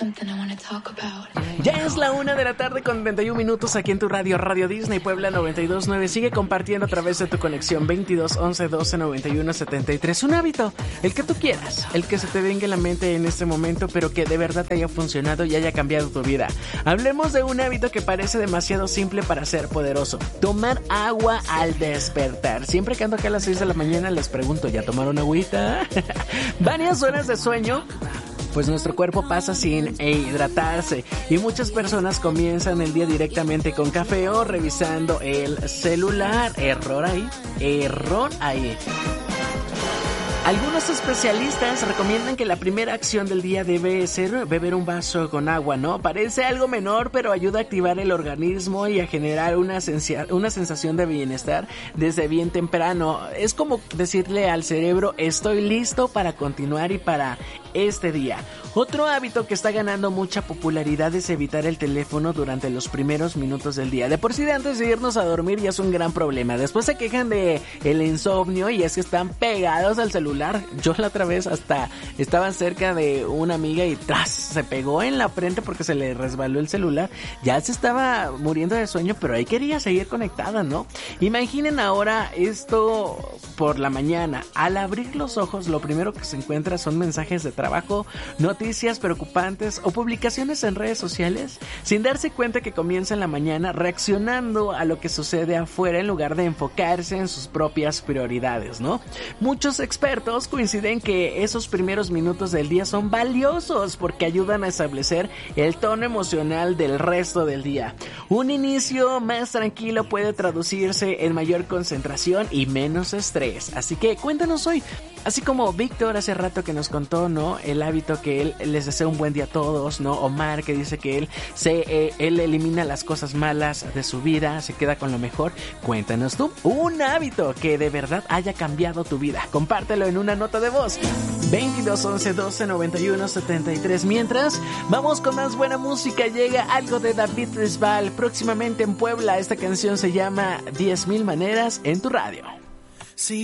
Ya es la 1:00 con 31 minutos aquí en tu radio, Radio Disney Puebla 92.9. Sigue compartiendo a través de tu conexión 22 11 12 91 73. Un hábito, el que tú quieras, el que se te venga en la mente en este momento, pero que de verdad te haya funcionado y haya cambiado tu vida. Hablemos de un hábito que parece demasiado simple para ser poderoso: tomar agua al despertar. Siempre que ando acá a las 6 de la mañana les pregunto, ¿ya tomaron agüita? Varias horas de sueño, pues nuestro cuerpo pasa sin hidratarse y muchas personas comienzan el día directamente con café o revisando el celular. Error ahí. Algunos especialistas recomiendan que la primera acción del día debe ser beber un vaso con agua, ¿no? Parece algo menor, pero ayuda a activar el organismo y a generar una sensación de bienestar desde bien temprano. Es como decirle al cerebro, estoy listo para continuar y para este día. Otro hábito que está ganando mucha popularidad es evitar el teléfono durante los primeros minutos del día. De por sí, de antes de irnos a dormir ya es un gran problema. Después se quejan de el insomnio y es que están pegados al celular. Yo la otra vez hasta estaba cerca de una amiga y ¡tras! Se pegó en la frente porque se le resbaló el celular. Ya se estaba muriendo de sueño, pero ahí quería seguir conectada, ¿no? Imaginen ahora esto por la mañana. Al abrir los ojos, lo primero que se encuentra son mensajes de trabajo, noticias preocupantes o publicaciones en redes sociales, sin darse cuenta que comienza en la mañana reaccionando a lo que sucede afuera en lugar de enfocarse en sus propias prioridades, ¿no? Muchos expertos coinciden que esos primeros minutos del día son valiosos porque ayudan a establecer el tono emocional del resto del día. Un inicio más tranquilo puede traducirse en mayor concentración y menos estrés. Así que cuéntanos hoy, así como Víctor hace rato que nos contó, ¿no? El hábito que él les desea un buen día a todos, ¿no? Omar que dice que él elimina las cosas malas de su vida, se queda con lo mejor. Cuéntanos tú un hábito que de verdad haya cambiado tu vida. Compártelo en una nota de voz. 22 11 12 91 73. Mientras, vamos con más buena música. Llega algo de David Bisbal próximamente en Puebla. Esta canción se llama 10,000 maneras en tu radio.